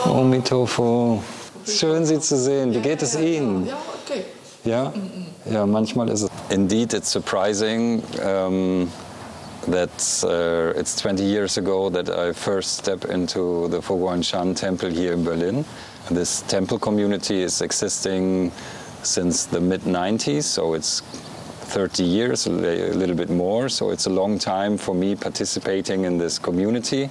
Omitofo. Schön, Sie zu sehen. Wie geht es Ihnen? Ja, okay. Ja? Ja, manchmal ist es. Indeed, it's surprising that it's 20 years ago that I first stepped into the Foguanshan temple here in Berlin. This temple community is existing since the mid-90s, so it's 30 years, a little bit more, so it's a long time for me participating in this community.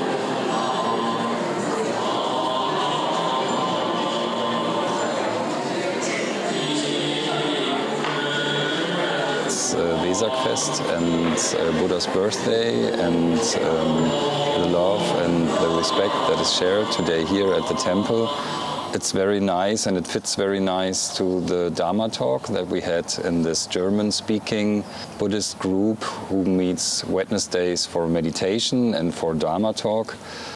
It's Vesak-Fest and Buddha's birthday and the love and the respect that is shared today here at the temple. It's very nice and it fits very nice to the Dharma talk that we had in this German-speaking Buddhist group who meets Wednesdays for meditation and for Dharma talk.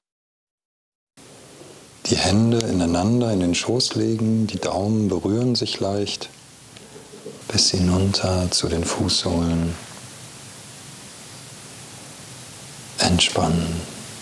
Die Hände ineinander in den Schoß legen, die Daumen berühren sich leicht bis hinunter zu den Fußsohlen. Entspannen.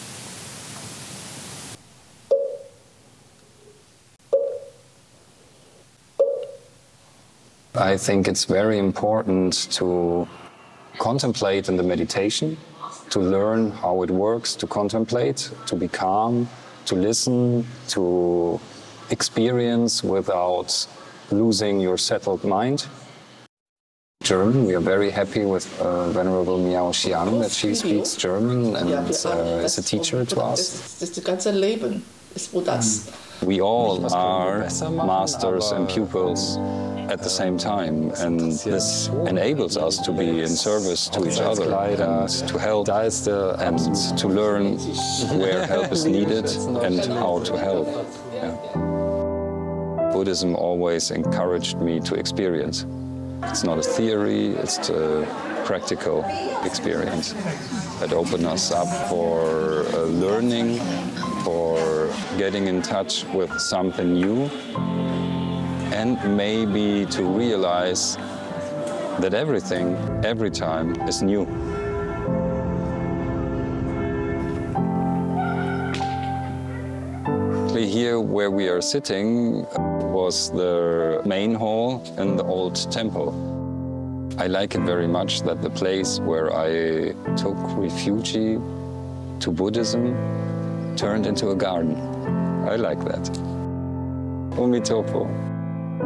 I think it's very important to contemplate in the meditation, to learn how it works, to contemplate, to be calm, to listen, to experience without losing your settled mind. German, we are very happy with Venerable Miao Xiang that she speaks German and is a teacher to us. Das ganze Leben ist Buddhas. We all are masters and pupils at the same time, and this enables us to be in service to each other and to help and to learn where help is needed and how to help. Yeah. Buddhism always encouraged me to experience. It's not a theory, it's a practical experience that opens us up for learning, for getting in touch with something new, and maybe to realize that everything, every time, is new. Here where we are sitting was the main hall in the old temple. I like it very much that the place where I took refuge to Buddhism turned into a garden. I like that. Omitofo.